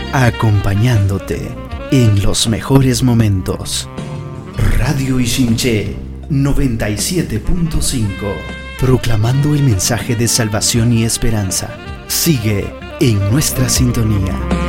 acompañándote en los mejores momentos. Radio Ichinche 97.5, proclamando el mensaje de salvación y esperanza. Sigue en nuestra sintonía.